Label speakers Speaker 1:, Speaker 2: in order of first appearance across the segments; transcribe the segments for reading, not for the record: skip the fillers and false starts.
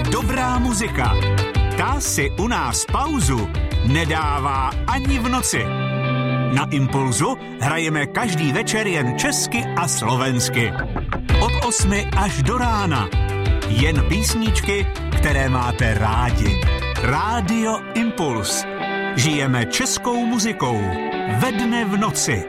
Speaker 1: dobrá muzika. Ta si u nás pauzu nedává ani v noci. Na Impulzu hrajeme každý večer jen česky a slovensky. Od 8 až do rána. Jen písničky, které máte rádi. Rádio Impuls. Žijeme českou muzikou. Ve dne v noci.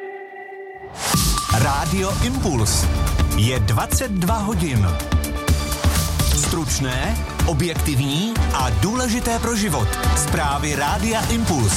Speaker 1: Rádio Impuls. Je 22 hodin. Stručné, objektivní a důležité pro život. Zprávy Rádia Impuls.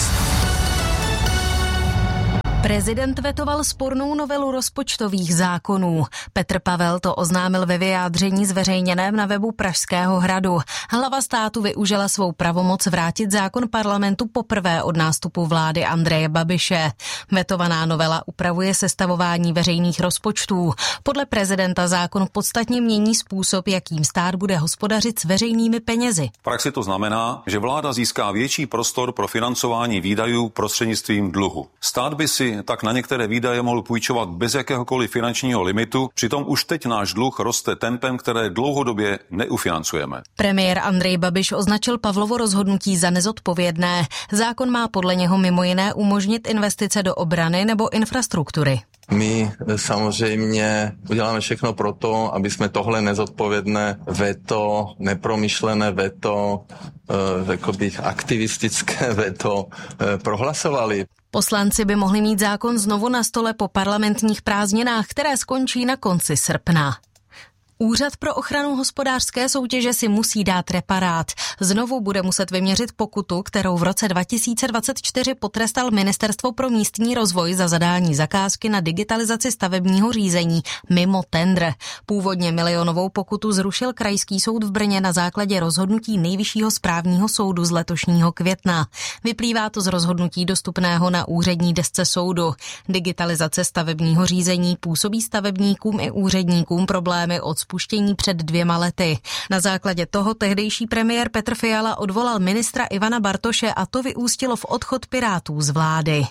Speaker 2: Prezident vetoval spornou novelu rozpočtových zákonů. Petr Pavel to oznámil ve vyjádření zveřejněném na webu Pražského hradu. Hlava státu využila svou pravomoc vrátit zákon parlamentu poprvé od nástupu vlády Andreje Babiše. Vetovaná novela upravuje sestavování veřejných rozpočtů. Podle prezidenta zákon podstatně mění způsob, jakým stát bude hospodařit s veřejnými penězi.
Speaker 3: V praxi to znamená, že vláda získá větší prostor pro financování výdajů prostřednictvím dluhu. Stát by si tak na některé výdaje mohl půjčovat bez jakéhokoliv finančního limitu, přitom už teď náš dluh roste tempem, které dlouhodobě neufinancujeme.
Speaker 2: Premiér Andrej Babiš označil Pavlovo rozhodnutí za nezodpovědné. Zákon má podle něho mimo jiné umožnit investice do obrany nebo infrastruktury.
Speaker 4: My samozřejmě uděláme všechno pro to, aby jsme tohle nezodpovědné veto, nepromyšlené veto, řekl bych aktivistické veto prohlasovali.
Speaker 2: Poslanci by mohli mít zákon znovu na stole po parlamentních prázdninách, které skončí na konci srpna. Úřad pro ochranu hospodářské soutěže si musí dát reparát. Znovu bude muset vyměřit pokutu, kterou v roce 2024 potrestal Ministerstvo pro místní rozvoj za zadání zakázky na digitalizaci stavebního řízení mimo tendr. Původně milionovou pokutu zrušil Krajský soud v Brně na základě rozhodnutí Nejvyššího správního soudu z letošního května. Vyplývá to z rozhodnutí dostupného na úřední desce soudu. Digitalizace stavebního řízení působí stavebníkům i úředníkům problémy od spuštění před 2 lety. Na základě toho tehdejší premiér Petr Fiala odvolal ministra Ivana Bartoše a to vyústilo v odchod Pirátů z vlády.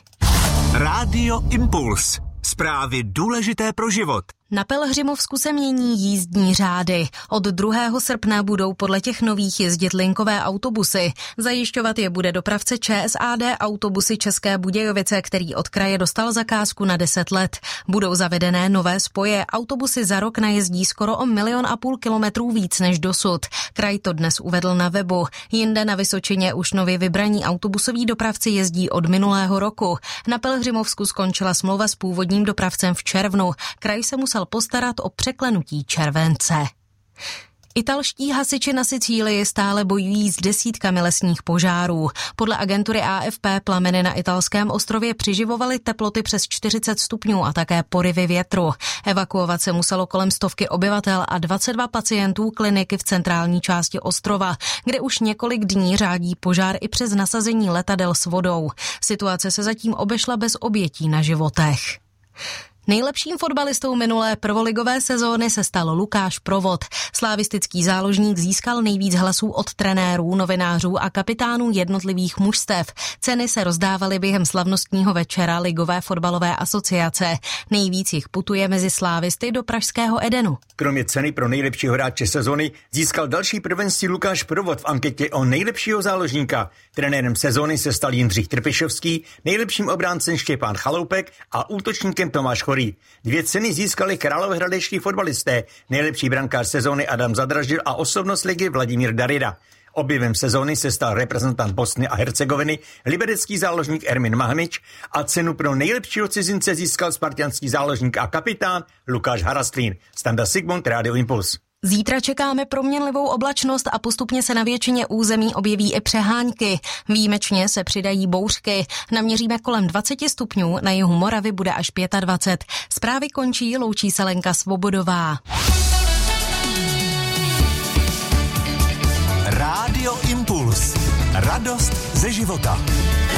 Speaker 1: Rádio Impuls. Zprávy důležité pro život.
Speaker 2: Na Pelhřimovsku se mění jízdní řády. Od 2. srpna budou podle těch nových jezdit linkové autobusy. Zajišťovat je bude dopravce ČSAD Autobusy České Budějovice, který od kraje dostal zakázku na 10 let. Budou zavedené nové spoje. Autobusy za rok najezdí skoro o 1,5 milionu kilometrů víc než dosud. Kraj to dnes uvedl na webu. Jinde na Vysočině už nově vybraní autobusoví dopravci jezdí od minulého roku. Na Pelhřimovsku skončila smlouva s původním dopravcem v červnu. Kraj se musel postarat o překlenutí července. Italští hasiči na Sicílii stále bojují s desítkami lesních požárů. Podle agentury AFP plameny na italském ostrově přiživovaly teploty přes 40 stupňů a také porivy větru. Evakuovat se muselo kolem 100 obyvatel a 22 pacientů kliniky v centrální části ostrova, kde už několik dní řádí požár i přes nasazení letadel s vodou. Situace se zatím obešla bez obětí na životech. Nejlepším fotbalistou minulé prvoligové sezóny se stal Lukáš Provod. Slávistický záložník získal nejvíc hlasů od trenérů, novinářů a kapitánů jednotlivých mužstev. Ceny se rozdávaly během slavnostního večera Ligové fotbalové asociace. Nejvíc jich putuje mezi slávisty do pražského Edenu.
Speaker 5: Kromě ceny pro nejlepšího hráče sezóny získal další prvenství Lukáš Provod v anketě o nejlepšího záložníka. Trenérem sezóny se stal Jindřich Trpišovský, nejlepším obráncem Štěpán Chaloupek a útočníkem Tomáš Chorý. 2 ceny získali královéhradeští fotbalisté, nejlepší brankář sezóny Adam Zadražil a osobnost ligy Vladimír Darida. Objevem sezóny se stal reprezentant Bosny a Hercegoviny, liberecký záložník Ermin Mahmič a cenu pro nejlepšího cizince získal spartanský záložník a kapitán Lukáš Harastlín. Standa Sigmund, Rádio Impuls.
Speaker 2: Zítra čekáme proměnlivou oblačnost a postupně se na většině území objeví i přehánky. Výjimečně se přidají bouřky. Naměříme kolem 20 stupňů, na jihu Moravy bude až 25. Zprávy končí, loučí se Lenka Svobodová.
Speaker 1: Rádio Impuls. Radost ze života.